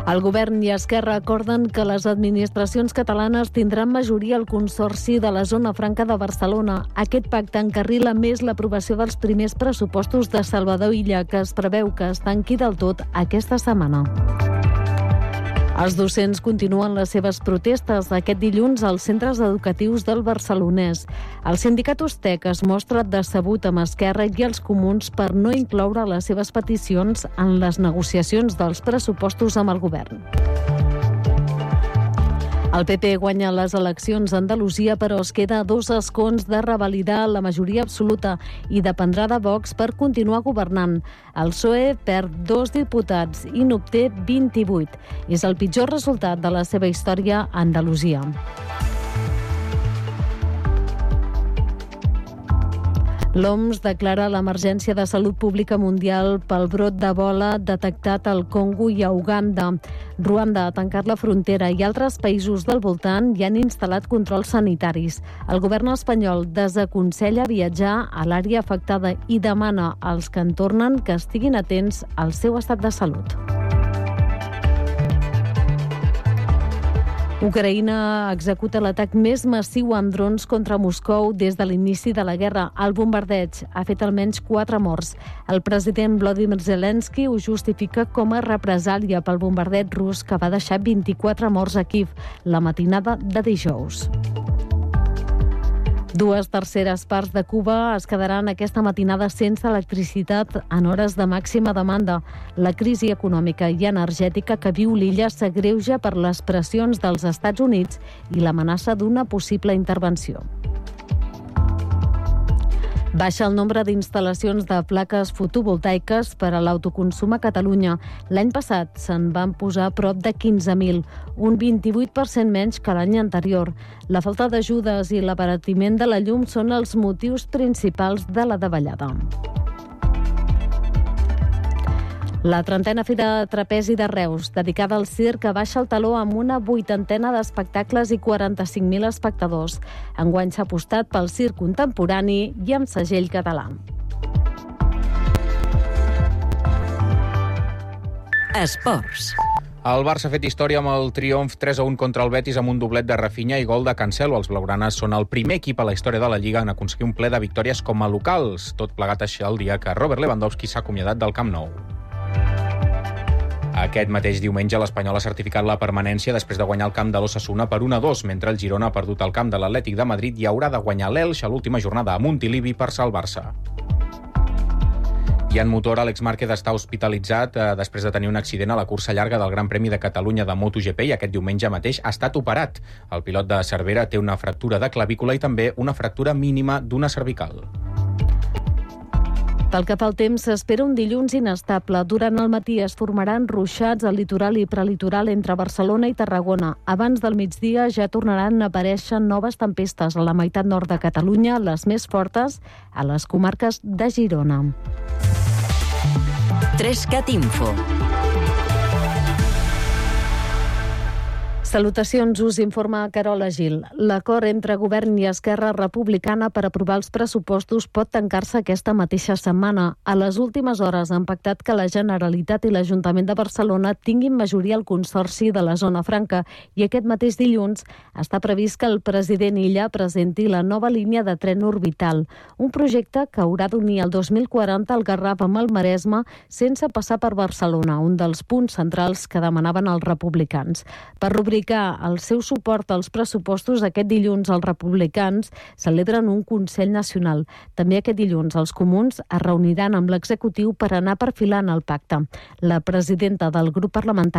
El govern i Esquerra acorden que les administracions catalanes tindran majoria al Consorci de la Zona Franca de Barcelona. Aquest pacte encarrila més l'aprovació dels primers pressupostos de Salvador Illa, que es preveu que es tanqui del tot aquesta setmana. Els docents continuen les seves protestes aquest dilluns als centres educatius del Barcelonès. El sindicat Ustec es mostra decebut amb Esquerra i els Comuns per no incloure les seves peticions en les negociacions dels pressupostos amb el govern. El PP guanya les eleccions a Andalusia, però es queda a 2 escons de revalidar la majoria absoluta i dependrà de Vox per continuar governant. El PSOE perd 2 diputats i n'obté 28. És el pitjor resultat de la seva història a Andalusia. L'OMS declara l'emergència de salut pública mundial pel brot d'Ebola detectat al Congo i a Uganda. Ruanda ha tancat la frontera i altres països del voltant hi han instal·lat controls sanitaris. El govern espanyol desaconsella viatjar a l'àrea afectada i demana als que en tornen que estiguin atents al seu estat de salut. Ucraïna executa l'atac més massiu amb drons contra Moscou des de l'inici de la guerra. El bombardeig ha fet almenys 4 morts. El president Volodymyr Zelensky ho justifica com a represàlia pel bombardeig rus que va deixar 24 morts a Kíev la matinada de dijous. 2/3 parts de Cuba es quedaran aquesta matinada sense electricitat en hores de màxima demanda. La crisi econòmica i energètica que viu l'illa s'agreuja per les pressions dels Estats Units i l'amenaça d'una possible intervenció. Baixa el nombre d'instal·lacions de plaques fotovoltaiques per a l'autoconsum a Catalunya. L'any passat se'n van posar prop de 15.000, un 28% menys que l'any anterior. La falta d'ajudes i l'abaratiment de la llum són els motius principals de la davallada. La 30a Fira Trapezi de Reus, dedicada al circ, baixa el taló amb una 80ena d'espectacles i 45.000 espectadors. Enguany s'ha apostat pel circ contemporani i amb segell català. Esports. El Barça ha fet història amb el triomf 3-1 contra el Betis amb un doblet de Rafinha i gol de Cancelo. Els blaugranes són el primer equip a la història de la Lliga en aconseguir un ple de victòries com a locals. Tot plegat així el dia que Robert Lewandowski s'ha acomiadat del Camp Nou. Aquest mateix diumenge l'Espanyol ha certificat la permanència després de guanyar el camp de l'Osasuna per 1-2, mentre el Girona ha perdut el camp de l'Atlètic de Madrid i haurà de guanyar l'Elx a l'última jornada a Montilivi per salvar-se. I en motor, Àlex Márquez està hospitalitzat després de tenir un accident a la cursa llarga del Gran Premi de Catalunya de MotoGP i aquest diumenge mateix ha estat operat. El pilot de Cervera té una fractura de clavícula i també una fractura mínima d'una cervical. Pel que fa al temps, s'espera un dilluns inestable. Durant el matí es formaran ruixats al litoral i prelitoral entre Barcelona i Tarragona. Abans del migdia ja tornaran a aparèixer noves tempestes a la meitat nord de Catalunya, les més fortes a les comarques de Girona. 3CAT Info. Salutacions, us informa Carola Gil. L'acord entre Govern i Esquerra Republicana per aprovar els pressupostos pot tancar-se aquesta mateixa setmana. A les últimes hores han pactat que la Generalitat i l'Ajuntament de Barcelona tinguin majoria al Consorci de la Zona Franca i aquest mateix dilluns està previst que el president Illa presenti la nova línia de tren orbital, un projecte que haurà d'unir el 2040 el Garraf amb el Maresme sense passar per Barcelona, un dels punts centrals que demanaven els republicans. Per rubricar el seu suport als pressupostos, aquest dilluns els republicans celebren un Consell Nacional. També aquest dilluns els comuns es reuniran amb l'executiu per anar perfilant el pacte. La presidenta del grup parlamentari